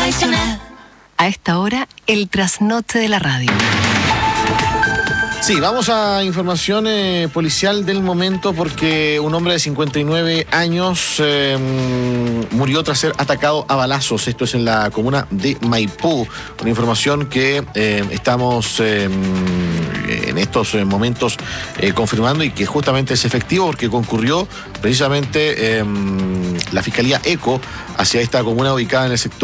tradicional. A esta hora, el trasnoche de la radio. Sí, vamos a información policial del momento porque un hombre de 59 años murió tras ser atacado a balazos. Esto es en la comuna de Maipú. Una información que estamos en estos momentos confirmando y que justamente es efectivo porque concurrió precisamente la Fiscalía ECO hacia esta comuna ubicada en el sector